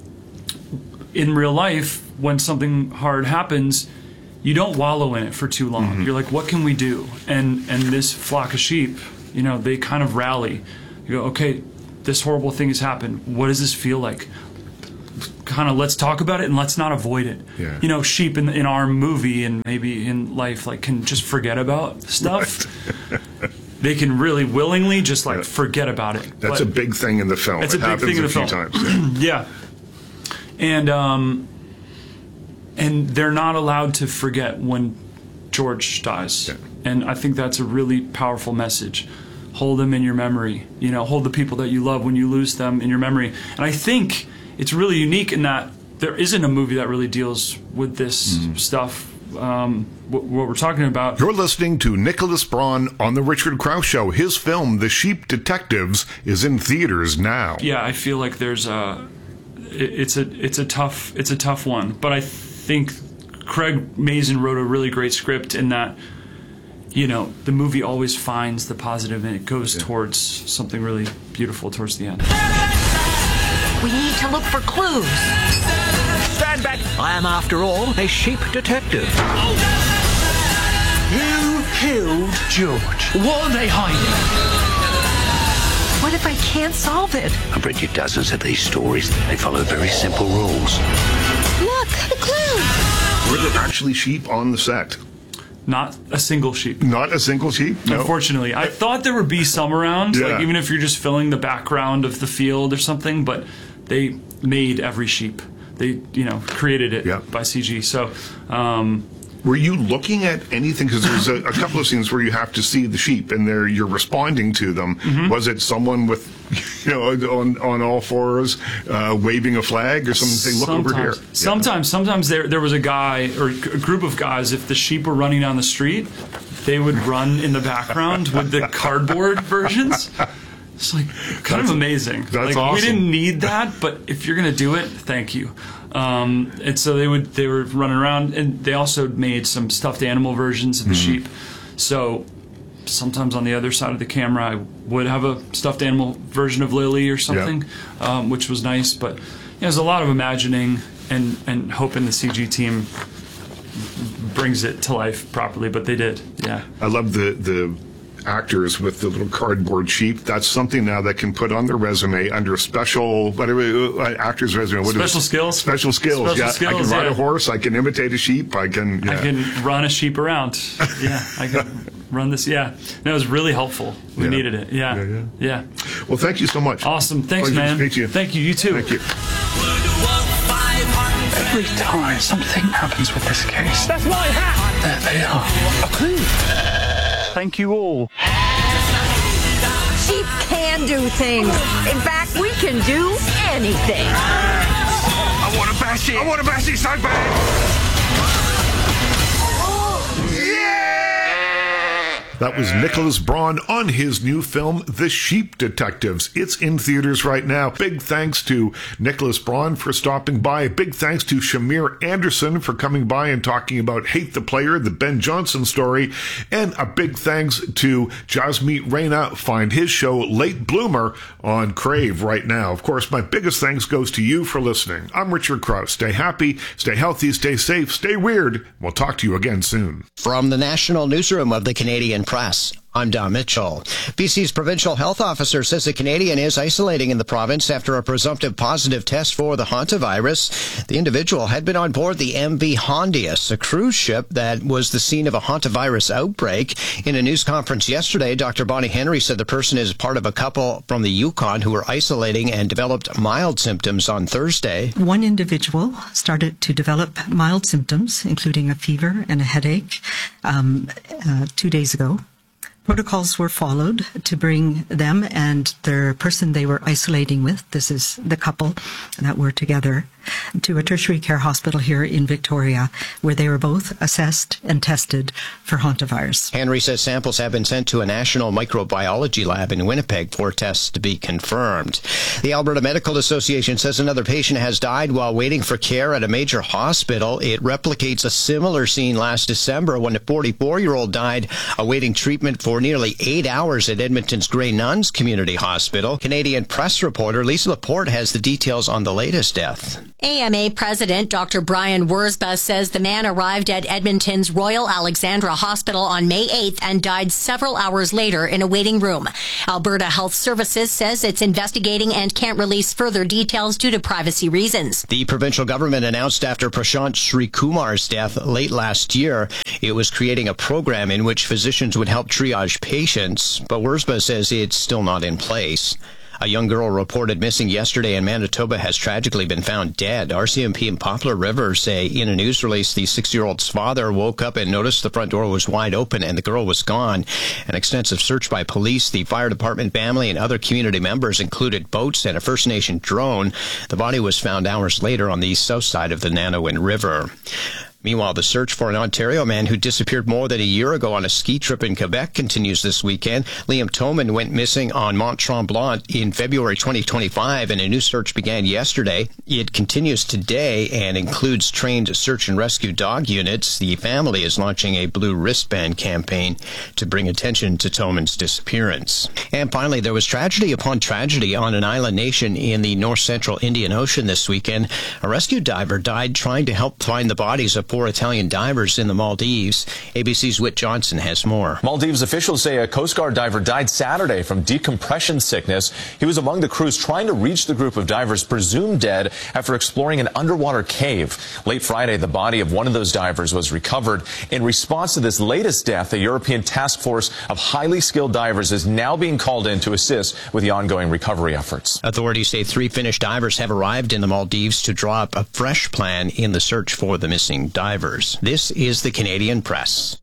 in real life, when something hard happens, you don't wallow in it for too long. Mm-hmm. You're like, what can we do? And and this flock of sheep, you know, they kind of rally. You go, okay, this horrible thing has happened. What does this feel like? Kind of let's talk about it and let's not avoid it. Yeah. You know, sheep in in our movie and maybe in life like can just forget about stuff. Right. They can really willingly just like yeah. forget about it. That's but a big thing in the film. It's it a big thing in the film. Times, yeah. yeah. And um and they're not allowed to forget when George dies. Yeah. And I think that's a really powerful message. Hold them in your memory. You know, hold the people that you love when you lose them in your memory. And I think it's really unique in that there isn't a movie that really deals with this mm. stuff, um, what, what we're talking about. You're listening to Nicholas Braun on The Richard Krause Show. His film, The Sheep Detectives, is in theaters now. Yeah, I feel like there's a, it's a, it's a tough, it's a tough one. But I think Craig Mazin wrote a really great script in that, you know, the movie always finds the positive and it goes yeah. towards something really beautiful towards the end. We need to look for clues. Stand back. I am, after all, a sheep detective. You killed George. What are they hiding? What if I can't solve it? I've read you dozens of these stories. They follow very simple rules. Look, the clue. Were there actually sheep on the set? Not a single sheep. Not a single sheep? No. Unfortunately. I thought there would be some around, yeah. like even if you're just filling the background of the field or something, but they made every sheep. They, you know, created it yeah. by C G. So, um, were you looking at anything? Because there's a, a couple of scenes where you have to see the sheep, and there you're responding to them. Mm-hmm. Was it someone with, you know, on on all fours, uh, waving a flag or something? Look sometimes, over here. Sometimes, yeah. sometimes there there was a guy or a group of guys. If the sheep were running down the street, they would run in the background with the cardboard versions. It's like kind that's, of amazing. That's like, awesome. We didn't need that, but if you're gonna do it, thank you. Um, and so they would they were running around, and they also made some stuffed animal versions of the mm-hmm. sheep. So sometimes on the other side of the camera, I would have a stuffed animal version of Lily or something, yeah. um, which was nice. But you know, there's a lot of imagining and and hoping the C G team brings it to life properly. But they did, yeah. I love the the. actors with the little cardboard sheep. That's something now that can put on their resume under special whatever uh, actor's resume. What special is skills. Special skills. Special yeah, skills, I can ride yeah. a horse. I can imitate a sheep. I can. Yeah. I can run a sheep around. Yeah, I can run this. Yeah, that was really helpful. We yeah. needed it. Yeah. Yeah, yeah, yeah. Well, thank you so much. Awesome. Thanks, Pleasure man. To meet you. Thank you. You too. Thank you. Every time something happens with this case, that's my hat. There they are. A clue. Thank you all. Sheep can do things. In fact, we can do anything. I want to bash it. I want to bash it so bad. That was Nicholas Braun on his new film, The Sheep Detectives. It's in theaters right now. Big thanks to Nicholas Braun for stopping by. Big thanks to Shamir Anderson for coming by and talking about Hate the Player, the Ben Johnson story. And a big thanks to Jasmeet Raina. Find his show, Late Bloomer, on Crave right now. Of course, my biggest thanks goes to you for listening. I'm Richard Krause. Stay happy, stay healthy, stay safe, stay weird. We'll talk to you again soon. From the National Newsroom of the Canadian Press, I'm Don Mitchell. B C's provincial health officer says a Canadian is isolating in the province after a presumptive positive test for the hantavirus. The individual had been on board the M V Hondius, a cruise ship that was the scene of a hantavirus outbreak. In a news conference yesterday, Doctor Bonnie Henry said the person is part of a couple from the Yukon who were isolating and developed mild symptoms on Thursday. One individual started to develop mild symptoms, including a fever and a headache, um, uh, two days ago. Protocols were followed to bring them and the person they were isolating with, this is the couple that were together, to a tertiary care hospital here in Victoria, where they were both assessed and tested for hantavirus. Henry says samples have been sent to a national microbiology lab in Winnipeg for tests to be confirmed. The Alberta Medical Association says another patient has died while waiting for care at a major hospital. It replicates a similar scene last December when a forty-four-year-old died awaiting treatment for nearly eight hours at Edmonton's Grey Nuns Community Hospital. Canadian Press reporter Lisa Laporte has the details on the latest death. A M A President Doctor Brian Wurzba says the man arrived at Edmonton's Royal Alexandra Hospital on May eighth and died several hours later in a waiting room. Alberta Health Services says it's investigating and can't release further details due to privacy reasons. The provincial government announced after Prashant Shrikumar's death late last year, it was creating a program in which physicians would help triage patients, but Wurzba says it's still not in place. A young girl reported missing yesterday in Manitoba has tragically been found dead. R C M P and Poplar River say in a news release the six-year-old's father woke up and noticed the front door was wide open and the girl was gone. An extensive search by police, the fire department, family, and other community members included boats and a First Nation drone. The body was found hours later on the south side of the Nanawan River. Meanwhile, the search for an Ontario man who disappeared more than a year ago on a ski trip in Quebec continues this weekend. Liam Toman went missing on Mont Tremblant in February twenty twenty-five, and a new search began yesterday. It continues today and includes trained search and rescue dog units. The family is launching a blue wristband campaign to bring attention to Toman's disappearance. And finally, there was tragedy upon tragedy on an island nation in the north-central Indian Ocean this weekend. A rescue diver died trying to help find the bodies of four Italian divers in the Maldives. A B C's Whit Johnson has more. Maldives officials say a Coast Guard diver died Saturday from decompression sickness. He was among the crews trying to reach the group of divers presumed dead after exploring an underwater cave. Late Friday, the body of one of those divers was recovered. In response to this latest death, the European task force of highly skilled divers is now being called in to assist with the ongoing recovery efforts. Authorities say three Finnish divers have arrived in the Maldives to draw up a fresh plan in the search for the missing divers. Divers. This is the Canadian Press.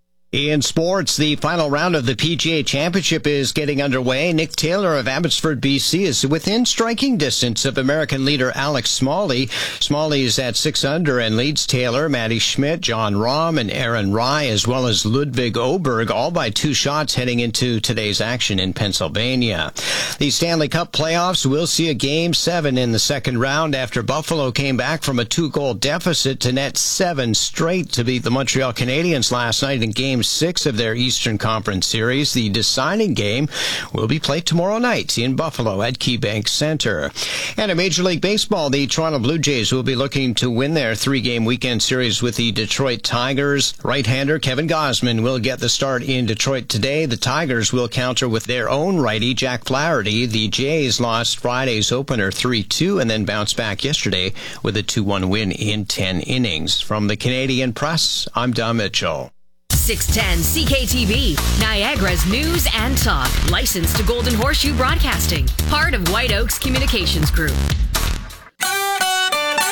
In sports, the final round of the P G A Championship is getting underway. Nick Taylor of Abbotsford, B C is within striking distance of American leader Alex Smalley. Smalley is at six under and leads Taylor, Matty Schmidt, John Rahm, and Aaron Rye, as well as Ludwig Oberg, all by two shots heading into today's action in Pennsylvania. The Stanley Cup playoffs will see a game seven in the second round after Buffalo came back from a two-goal deficit to net seven straight to beat the Montreal Canadiens last night in game six of their Eastern Conference Series. The deciding game will be played tomorrow night in Buffalo at KeyBank Center. And in Major League Baseball, the Toronto Blue Jays will be looking to win their three-game weekend series with the Detroit Tigers. Right-hander Kevin Gausman will get the start in Detroit today. The Tigers will counter with their own righty, Jack Flaherty. The Jays lost Friday's opener three two and then bounced back yesterday with a two one win in ten innings. From the Canadian Press, I'm Don Mitchell. six ten C K T V, Niagara's news and talk. Licensed to Golden Horseshoe Broadcasting. Part of White Oaks Communications Group.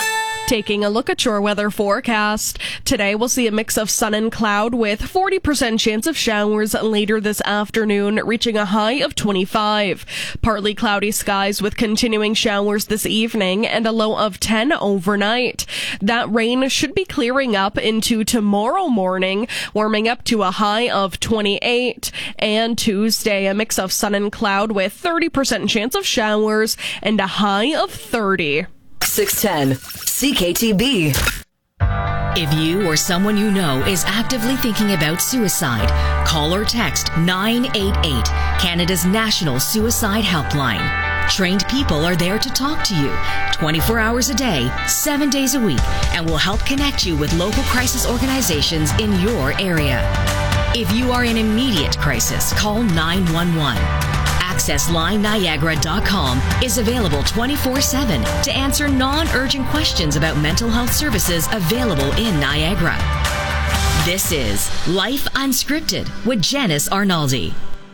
Taking a look at your weather forecast. Today we'll see a mix of sun and cloud with forty percent chance of showers later this afternoon, reaching a high of twenty-five. Partly cloudy skies with continuing showers this evening and a low of ten overnight. That rain should be clearing up into tomorrow morning, warming up to a high of twenty-eight. And Tuesday, a mix of sun and cloud with thirty percent chance of showers and a high of thirty. six ten C K T B. If you or someone you know is actively thinking about suicide, call or text nine eight eight, Canada's national suicide helpline. Trained people are there to talk to you twenty-four hours a day, seven days a week, and will help connect you with local crisis organizations in your area. If you are in immediate crisis, call nine one one. access line niagara dot com is available twenty-four seven to answer non-urgent questions about mental health services available in Niagara. This is Life Unscripted with Janice Arnaldi.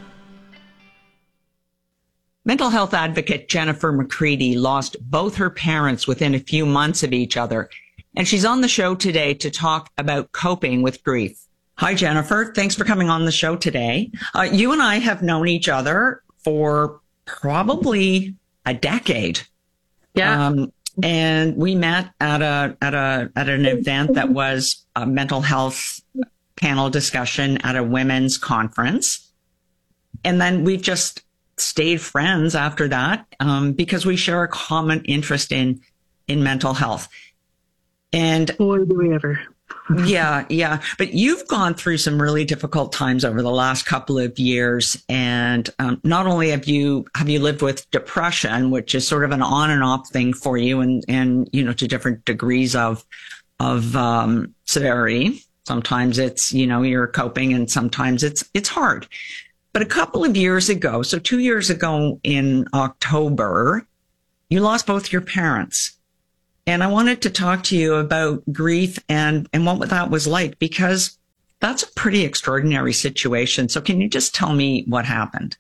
Mental health advocate Jennifer McCready lost both her parents within a few months of each other, and she's on the show today to talk about coping with grief. Hi, Jennifer. Thanks for coming on the show today. Uh, you and I have known each other for probably a decade. Yeah. Um, and we met at a, at a, at an event that was a mental health panel discussion at a women's conference. And then we've just stayed friends after that, um, because we share a common interest in, in mental health. And boy, do we ever. Yeah, yeah. But you've gone through some really difficult times over the last couple of years. And um, not only have you have you lived with depression, which is sort of an on and off thing for you, and, and you know, to different degrees of of um, severity. Sometimes it's, you know, you're coping, and sometimes it's it's hard. But a couple of years ago, so two years ago in October, you lost both your parents. And I wanted to talk to you about grief and, and what that was like, because that's a pretty extraordinary situation. So can you just tell me what happened?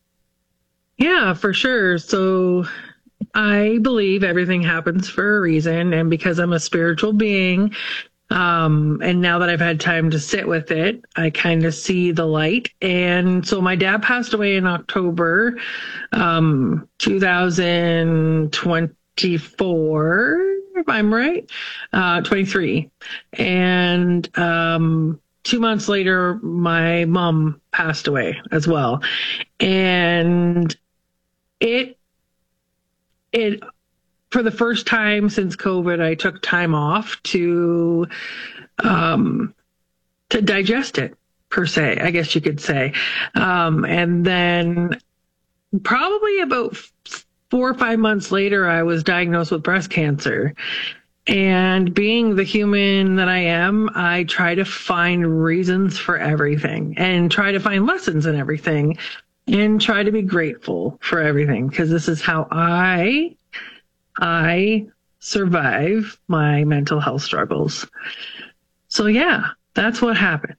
Yeah, for sure. So I believe everything happens for a reason. And because I'm a spiritual being, um, and now that I've had time to sit with it, I kind of see the light. And so my dad passed away in October, um, two thousand twenty-four. If I'm right, uh, twenty-three. And um, two months later, my mom passed away as well. And it, it, for the first time since COVID, I took time off to, um, to digest it, per se, I guess you could say. Um, and then probably about Four or five months later, I was diagnosed with breast cancer. And being the human that I am, I try to find reasons for everything and try to find lessons in everything and try to be grateful for everything, because this is how I, I survive my mental health struggles. So yeah, that's what happened.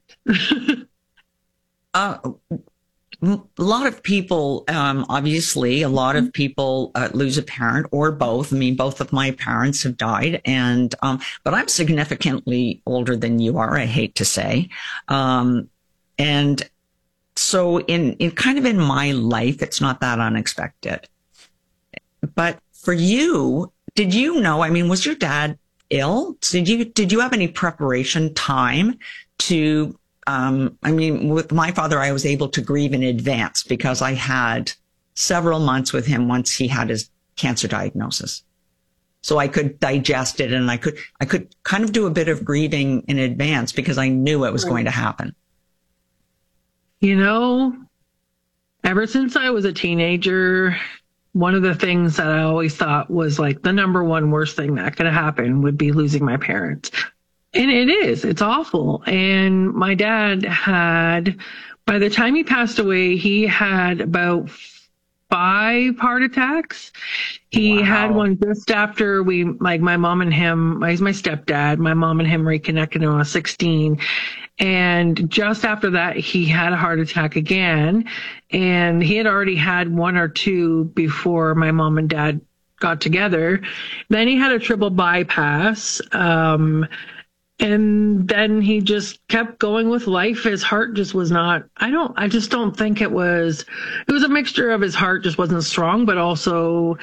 uh, A lot of people, um, obviously, a lot of people uh, lose a parent or both. I mean, both of my parents have died, and um, but I'm significantly older than you are, I hate to say. Um, and so in, in kind of in my life, it's not that unexpected. But for you, did you know, I mean, was your dad ill? Did you, did you have any preparation time to Um, I mean, with my father, I was able to grieve in advance because I had several months with him once he had his cancer diagnosis. So I could digest it, and I could, I could kind of do a bit of grieving in advance because I knew it was going to happen. You know, ever since I was a teenager, one of the things that I always thought was like the number one worst thing that could happen would be losing my parents. And it is, it's awful. And my dad had, by the time he passed away, he had about five heart attacks. He wow. had one just after we, like my mom and him, he's my stepdad, my mom and him reconnected when I was sixteen. And just after that, he had a heart attack again. And he had already had one or two before my mom and dad got together. Then he had a triple bypass. Um, and then he just kept going with life. His heart just was not, I don't, I just don't think it was, it was a mixture of his heart just wasn't strong, but also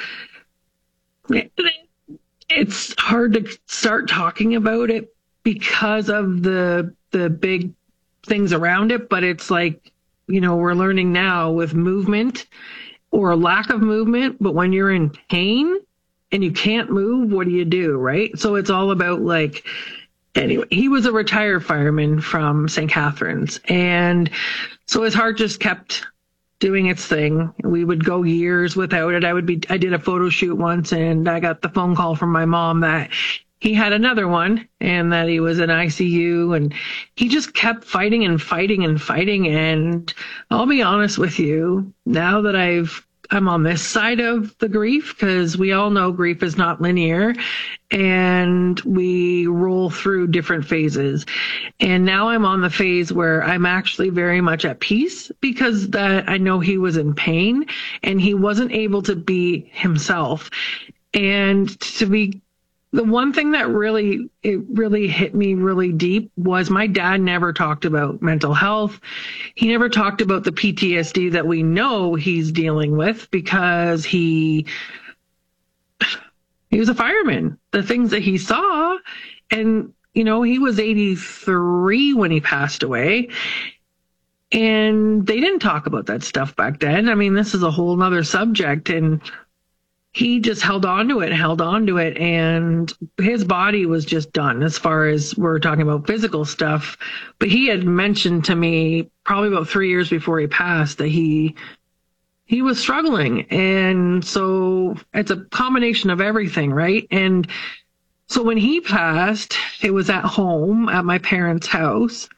it, it's hard to start talking about it because of the, the big things around it. But it's like, you know, we're learning now with movement or a lack of movement, but when you're in pain and you can't move, what do you do? Right. So it's all about like, anyway, he was a retired fireman from Saint Catharines. And so his heart just kept doing its thing. We would go years without it. I would be, I did a photo shoot once and I got the phone call from my mom that he had another one and that he was in I C U, and he just kept fighting and fighting and fighting. And I'll be honest with you, now that I've, I'm on this side of the grief, because we all know grief is not linear and we roll through different phases. And now I'm on the phase where I'm actually very much at peace, because that I know he was in pain and he wasn't able to be himself. And to be the one thing that really, it really hit me really deep was my dad never talked about mental health. He never talked about the P T S D that we know he's dealing with, because he, he was a fireman, the things that he saw. And, you know, he was eighty-three when he passed away. And they didn't talk about that stuff back then. I mean, this is a whole nother subject. And he just held on to it, held on to it, and his body was just done as far as we're talking about physical stuff. But he had mentioned to me probably about three years before he passed that he he was struggling. And so it's a combination of everything, right? And so when he passed, it was at home at my parents' house.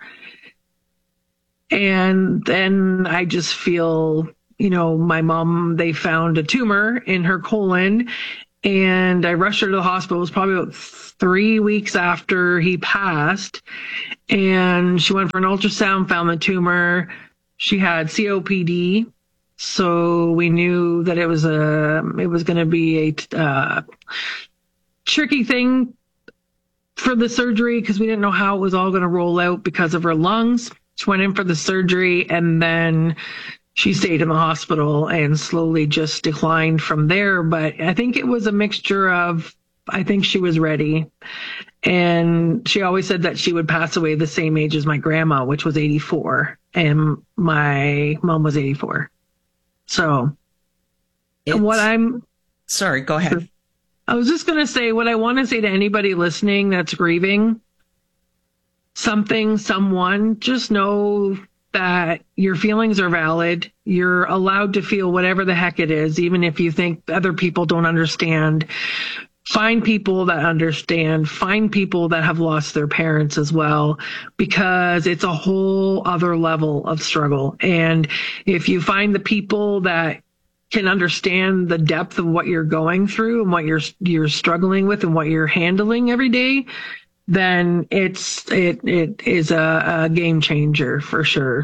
And then I just feel, you know, my mom, they found a tumor in her colon, and I rushed her to the hospital. It was probably about three weeks after he passed, and she went for an ultrasound, found the tumor. She had C O P D, so we knew that it was a, it was going to be a uh, tricky thing for the surgery, because we didn't know how it was all going to roll out because of her lungs. She went in for the surgery, and then she stayed in the hospital and slowly just declined from there. But I think it was a mixture of, I think she was ready. And she always said that she would pass away the same age as my grandma, which was eighty-four. And my mom was eighty-four. So it's, what I'm... Sorry, go ahead. I was just going to say, what I want to say to anybody listening that's grieving something, someone, just know that your feelings are valid. You're allowed to feel whatever the heck it is, even if you think other people don't understand. Find people that understand. Find people that have lost their parents as well, because it's a whole other level of struggle. And if you find the people that can understand the depth of what you're going through and what you're you're struggling with and what you're handling every day, then it's it it is a, a game changer for sure.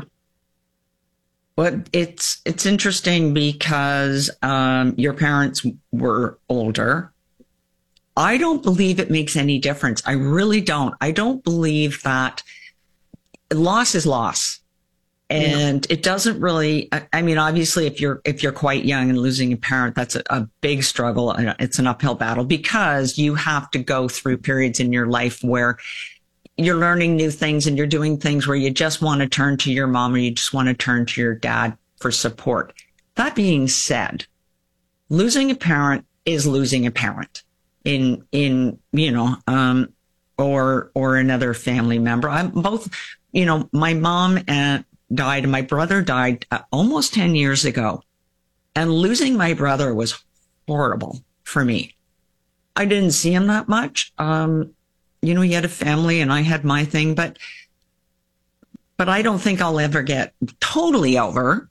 Well, it's it's interesting because um, your parents were older. I don't believe it makes any difference. I really don't. I don't believe that loss is loss. And yeah. It doesn't really, I mean, obviously if you're, if you're quite young and losing a parent, that's a, a big struggle. It's an uphill battle, because you have to go through periods in your life where you're learning new things and you're doing things where you just want to turn to your mom or you just want to turn to your dad for support. That being said, losing a parent is losing a parent in, in, you know, um, or, or another family member. I'm both, you know, my mom and, died and my brother died uh, almost ten years ago, and losing my brother was horrible for me. I didn't see him that much. Um, you know, he had a family and I had my thing, but, but I don't think I'll ever get totally over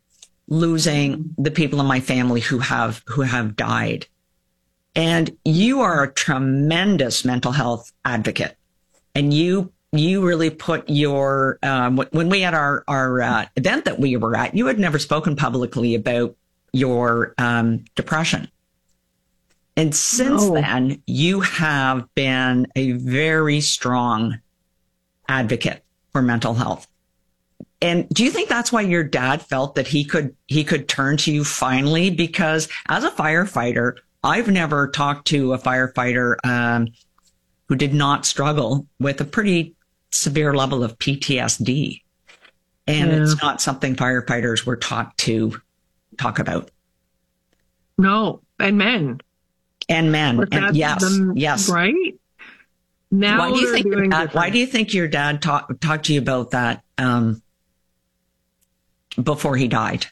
losing the people in my family who have, who have died. And you are a tremendous mental health advocate, and you You really put your, um, when we had our, our uh, event that we were at, you had never spoken publicly about your um, depression. And since No. then, you have been a very strong advocate for mental health. And do you think that's why your dad felt that he could he could turn to you finally? Because as a firefighter, I've never talked to a firefighter um, who did not struggle with a pretty severe level of P T S D. And Yeah. it's not something firefighters were taught to talk about. No, and men. And men. But And that's yes, the- yes. Right? Now why do you they're think your doing dad, different. why do you think your dad talk, talked to you about that um, before he died?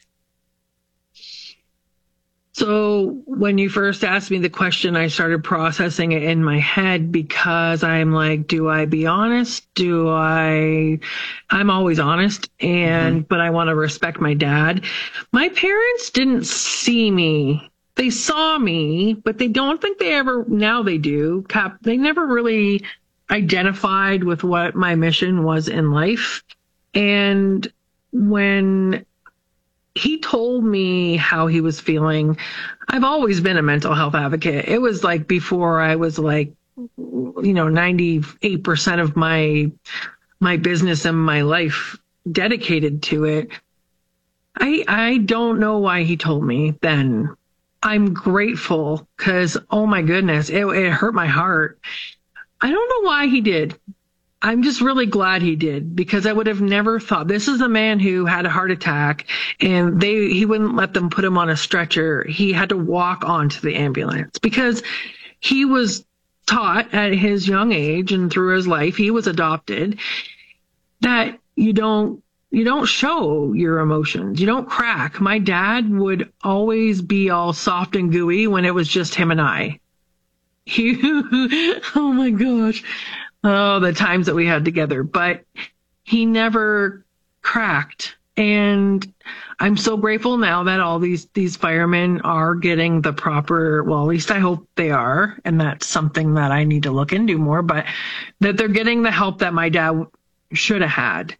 So when you first asked me the question, I started processing it in my head because I'm like, do I be honest? Do I, I'm always honest and, but I want to respect my dad. My parents didn't see me. They saw me, but they don't think they ever, now they do. Cap, they never really identified with what my mission was in life. And when he told me how he was feeling, I've always been a mental health advocate. It was like before I was like, you know, ninety-eight percent of my, my business and my life dedicated to it. I, I don't know why he told me then. I'm grateful because, oh my goodness, it, it hurt my heart. I don't know why he did. I'm just really glad he did because I would have never thought. This is a man who had a heart attack and they he wouldn't let them put him on a stretcher. He had to walk onto the ambulance because he was taught at his young age and through his life, he was adopted, that you don't you don't show your emotions. You don't crack. My dad would always be all soft and gooey when it was just him and I. He, oh my gosh. Oh, the times that we had together, but he never cracked. And I'm so grateful now that all these, these firemen are getting the proper, well, at least I hope they are. And that's something that I need to look into more, but that they're getting the help that my dad should have had.